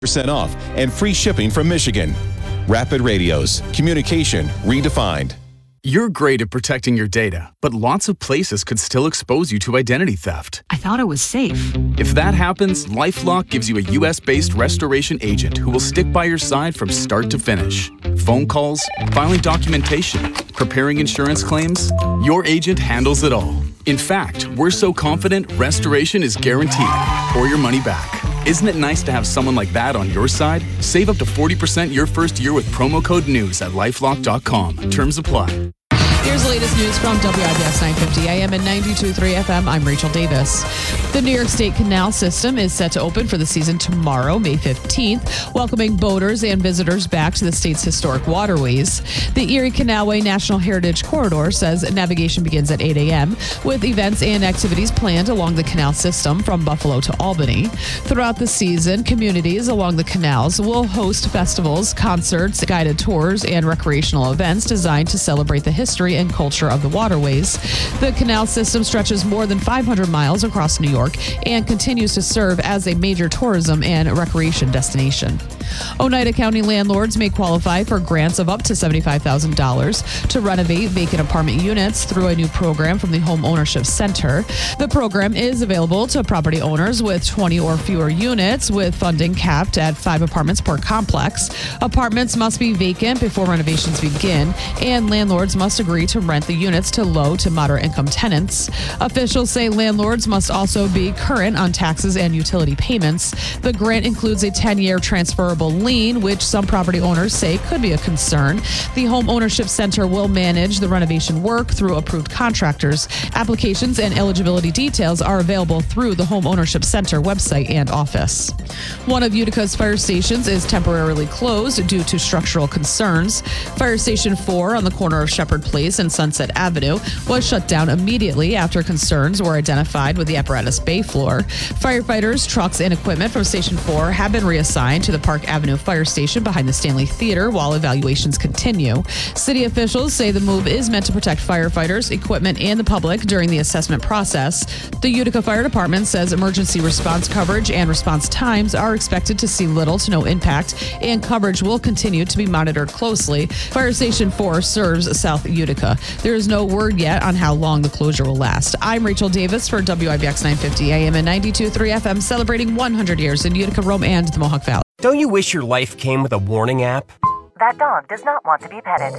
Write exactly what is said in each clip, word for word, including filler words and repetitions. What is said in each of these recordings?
percent off and free shipping from Michigan. Rapid Radios. Communication redefined. You're great at protecting your data, but lots of places could still expose you to identity theft. I thought it was safe. If that happens, LifeLock gives you a U S-based restoration agent who will stick by your side from start to finish. Phone calls, filing documentation, preparing insurance claims, your agent handles it all. In fact, we're so confident restoration is guaranteed or your money back. Isn't it nice to have someone like that on your side? Save up to forty percent your first year with promo code NEWS at lifelock dot com. Terms apply. Here's the latest news from W I B X nine fifty A M and ninety-two point three F M. I'm Rachel Davis. The New York State Canal System is set to open for the season tomorrow, May fifteenth, welcoming boaters and visitors back to the state's historic waterways. The Erie Canalway National Heritage Corridor says navigation begins at eight a.m. with events and activities planned along the canal system from Buffalo to Albany. Throughout the season, communities along the canals will host festivals, concerts, guided tours, and recreational events designed to celebrate the history and culture of the waterways. The canal system stretches more than five hundred miles across New York and continues to serve as a major tourism and recreation destination. Oneida County landlords may qualify for grants of up to seventy-five thousand dollars to renovate vacant apartment units through a new program from the Home Ownership Center. The program is available to property owners with twenty or fewer units, with funding capped at five apartments per complex. Apartments must be vacant before renovations begin, and landlords must agree to rent the units to low to moderate income tenants. Officials say landlords must also be current on taxes and utility payments. The grant includes a ten-year transferable lien, which some property owners say could be a concern. The Home Ownership Center will manage the renovation work through approved contractors. Applications and eligibility details are available through the Home Ownership Center website and office. One of Utica's fire stations is temporarily closed due to structural concerns. Fire Station four on the corner of Shepherd Place and Sunset Avenue was shut down immediately after concerns were identified with the apparatus bay floor. Firefighters, trucks, and equipment from Station four have been reassigned to the Park Avenue Fire Station behind the Stanley Theater while evaluations continue. City officials say the move is meant to protect firefighters, equipment, and the public during the assessment process. The Utica Fire Department says emergency response coverage and response times are expected to see little to no impact, and coverage will continue to be monitored closely. Fire Station four serves South Utica. There is no word yet on how long the closure will last. I'm Rachel Davis for W I B X nine fifty A M and ninety-two point three F M, celebrating one hundred years in Utica, Rome, and the Mohawk Valley. Don't you wish your life came with a warning app? That dog does not want to be petted.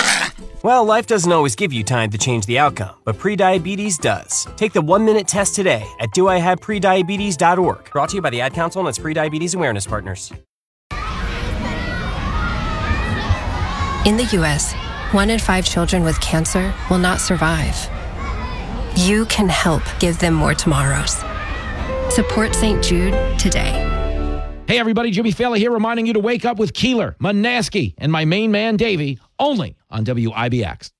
Well, life doesn't always give you time to change the outcome, but prediabetes does. Take the one-minute test today at do I have prediabetes dot org. Brought to you by the Ad Council and its Prediabetes Awareness Partners. In the U S, one in five children with cancer will not survive. You can help give them more tomorrows. Support Saint Jude today. Hey everybody, Jimmy Fallon here, reminding you to wake up with Keeler, Manaski, and my main man, Davey, only on W I B X.